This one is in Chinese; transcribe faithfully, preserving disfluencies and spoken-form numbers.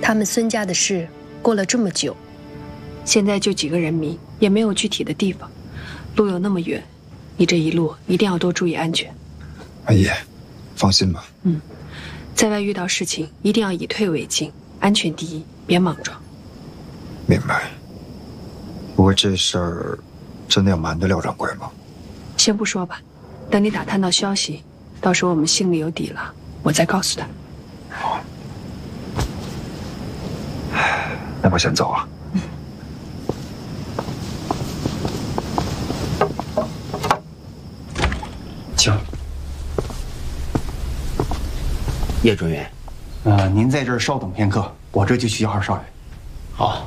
他们孙家的事过了这么久，现在就几个人民，也没有具体的地方，路又那么远，你这一路一定要多注意安全。 阿姨，放心吧。 嗯，在外遇到事情一定要以退为进，安全第一，别莽撞。 明白。不过这事儿真的要瞒得了掌柜吗？ 先不说吧，等你打探到消息，到时候我们心里有底了，我再告诉他。 好。那我先走啊。 嗯。 请。 叶专员， 呃，您在这儿稍等片刻，我这就去叫二少爷。 好。